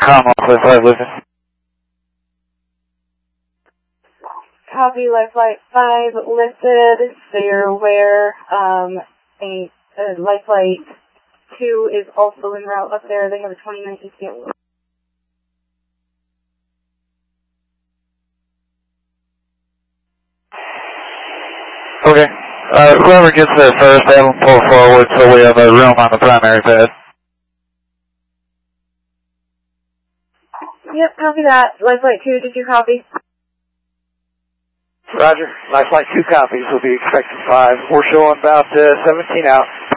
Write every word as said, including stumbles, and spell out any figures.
com off Life Flight Lucas. Copy, Life Flight five listed, so you're aware, um, a, a Life Flight two is also en route up there. They have a twenty-nine E T O. Okay. Uh, whoever gets there first, have them pull forward so we have a room on the primary pad. Yep, copy that. Life Flight two, did you copy? Roger. Life Flight two copies will be expecting five. We're showing about uh, seventeen out.